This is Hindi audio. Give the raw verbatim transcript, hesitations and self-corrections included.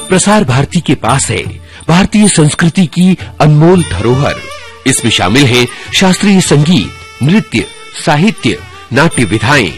प्रसार भारती के पास है भारतीय संस्कृति की अनमोल धरोहर। इसमें शामिल है शास्त्रीय संगीत, नृत्य, साहित्य, नाट्य विधाएं,